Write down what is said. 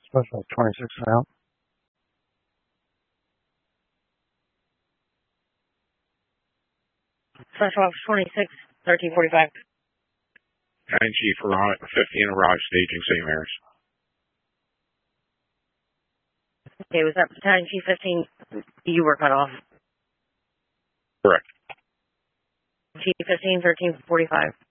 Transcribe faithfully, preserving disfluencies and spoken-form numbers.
Special twenty-six out. Special Ops twenty-six, thirteen forty-five. Battalion Chief fifteen arrived, staging Saint Mary's. Okay, was that Battalion Chief fifteen? You were cut off. Correct. Chief fifteen, thirteen forty-five.